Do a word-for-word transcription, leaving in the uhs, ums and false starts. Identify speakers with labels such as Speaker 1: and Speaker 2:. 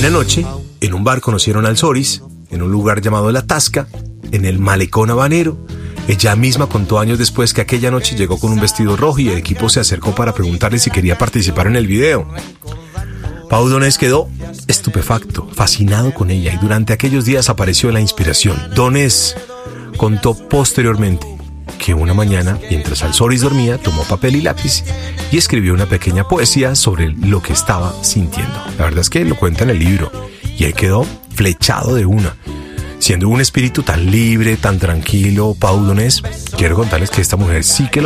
Speaker 1: Una noche, en un bar conocieron al Soris, en un lugar llamado La Tasca, en el malecón habanero. Ella misma contó años después que aquella noche llegó con un vestido rojo y el equipo se acercó para preguntarle si quería participar en el video. Pau Donés quedó estupefacto, fascinado con ella, y durante aquellos días apareció la inspiración. Donés contó posteriormente que una mañana, mientras Al Soris dormía, tomó papel y lápiz y escribió una pequeña poesía sobre lo que estaba sintiendo. La verdad es que lo cuenta en el libro y él quedó flechado de una. Siendo un espíritu tan libre, tan tranquilo, Pau Donés, quiero contarles que esta mujer sí que